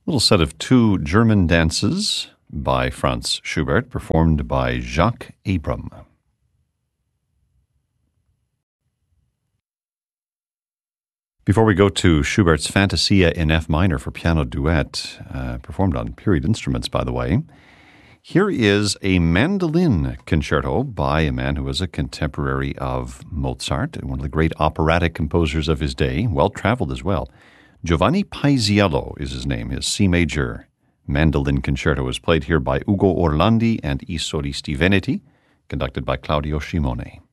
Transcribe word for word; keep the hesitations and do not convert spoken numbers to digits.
Little set of two German dances by Franz Schubert, performed by Jacques Abram. Before we go to Schubert's Fantasia in F minor for piano duet, uh, performed on period instruments, by the way, here is a mandolin concerto by a man who was a contemporary of Mozart, one of the great operatic composers of his day, well-traveled as well. Giovanni Paisiello is his name. His C major mandolin concerto is played here by Ugo Orlandi and I Solisti Veneti, conducted by Claudio Scimone.